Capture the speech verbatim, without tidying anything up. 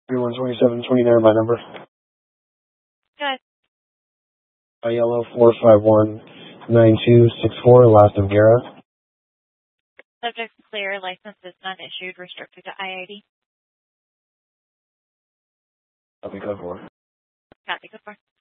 Everyone twenty-seven twenty-nine, my number. Good. Uh, yellow four five one nine two six four, last of Guerra. Subject clear, license is not issued, restricted to I I D. Copy code four. Copy, good for.